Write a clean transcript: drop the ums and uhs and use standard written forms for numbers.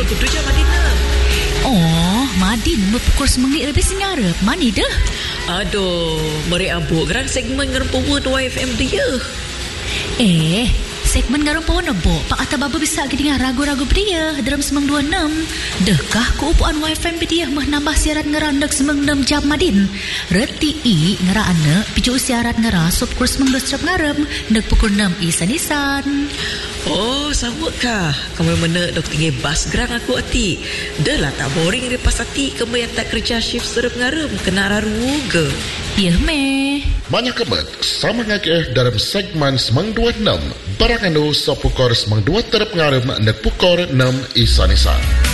kudu je Madina. Oh, Madin berpukul semenit lebih sengarap. Mani dah? Aduh, meri abuk geran segmen ngerempuan YFM dia. Segmen garang pun nebok Pak Atta Baba bisa dengar ragu-ragu dia dalam semang 26. Dekah keupuan YFM dia mah nambah siaran ngerandak semang 6 jam Madin. Reti i ngerana picu siaran ngera sub kurs semang 2 jam ngarem dek pukul 6 isan-isan. Oh, sama kah? Kamu mana dok tinggi bas gerang aku ati. Dah lah tak boring dia pas ati kamu yang tak kerja shift serem ngarem kena raru ke. Ya meh. Banyak kebat sama ngakeh dalam segmen semang 26 barang anu sopukor semang 2 terap ngarem nek pukor 6 isan-isan.